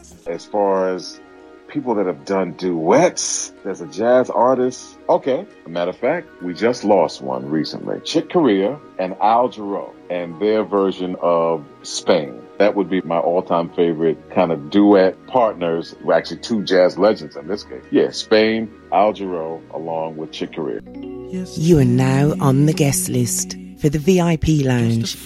As far as people that have done duets as a jazz artist, okay. A matter of fact, we just lost one recently. Chick Corea and Al Jarreau and their version of Spain. That would be my all-time favorite kind of duet partners. Well, actually, two jazz legends in this case. Yeah, Spain, Al Jarreau, along with Chick Corea. You are now on the guest list for the VIP Lounge.